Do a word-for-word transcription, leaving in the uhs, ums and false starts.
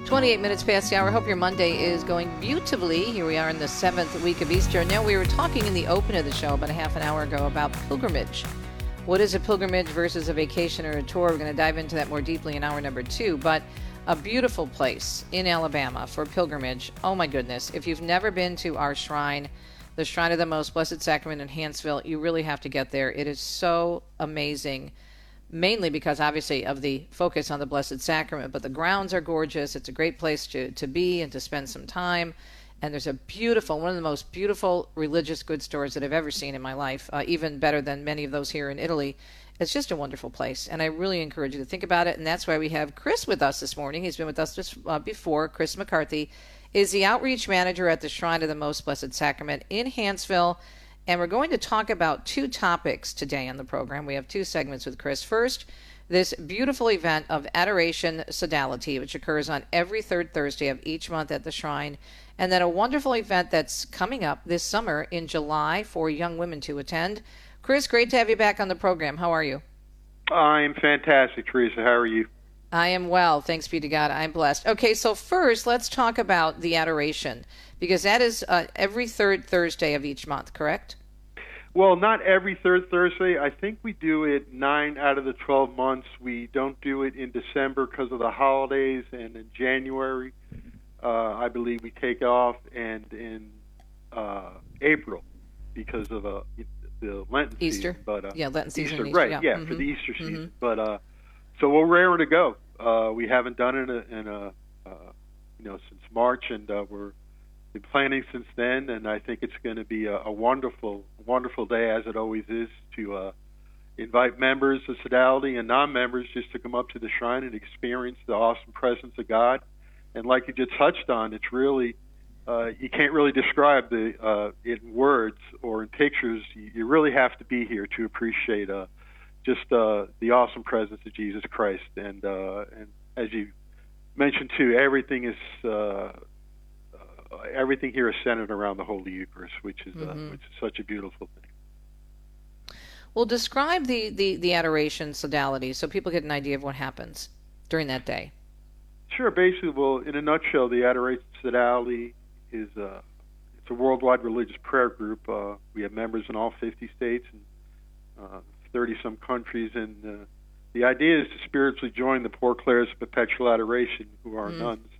twenty-eight minutes past the hour. Hope your Monday is going beautifully. Here we are in the seventh week of Easter. Now, we were talking in the open of the show about a half an hour ago about pilgrimage. What is a pilgrimage versus a vacation or a tour? We're going to dive into that more deeply in hour number two. But a beautiful place in Alabama for pilgrimage. Oh, my goodness. If you've never been to our shrine, the Shrine of the Most Blessed Sacrament in Hanceville, you really have to get there. It is so amazing. Mainly because, obviously, of the focus on the Blessed Sacrament. But the grounds are gorgeous. It's a great place to, to be and to spend some time. And there's a beautiful, one of the most beautiful religious goods stores that I've ever seen in my life, uh, even better than many of those here in Italy. It's just a wonderful place, and I really encourage you to think about it. And that's why we have Chris with us this morning. He's been with us just uh, before. Chris McCarthy is the outreach manager at the Shrine of the Most Blessed Sacrament in Hanceville. And we're going to talk about two topics today on the program. We have two segments with Chris. First, this beautiful event of Adoration Sodality, which occurs on every third Thursday of each month at the Shrine. And then a wonderful event that's coming up this summer in July for young women to attend. Chris, great to have you back on the program. How are you? I'm fantastic, Teresa. How are you? I am well. Thanks be to God. I'm blessed. Okay, so first, let's talk about the Adoration, because that is uh, every third Thursday of each month, correct? Well, not every third Thursday. I think we do it nine out of the twelve months. We don't do it in December because of the holidays, and in January, uh, I believe we take off, and in uh, April because of uh, the Lenten Easter. season. But, uh, yeah, Lenten season. Easter, Easter, right, yeah, yeah mm-hmm. for the Easter season. Mm-hmm. But uh, so we're raring to go. Uh, we haven't done it in a, in a uh, you know, since March, and uh, we're been planning since then, and I think it's going to be a, a wonderful, wonderful day, as it always is, to uh, invite members of Sodality and non-members just to come up to the shrine and experience the awesome presence of God. And like you just touched on, it's really, uh, you can't really describe the uh, in words or in pictures. You, you really have to be here to appreciate uh, just uh, the awesome presence of Jesus Christ. And uh, and as you mentioned too, everything is uh, uh, everything here is centered around the Holy Eucharist, which is uh, mm-hmm. which is such a beautiful thing. Well, describe the, the, the Adoration Sodality so people get an idea of what happens during that day. Sure. Basically, well, in a nutshell, the Adoration Sodality is uh, it's a worldwide religious prayer group. Uh, we have members in all fifty states and uh, thirty-some countries, and uh, the idea is to spiritually join the Poor Clares of Perpetual Adoration, who are mm. nuns,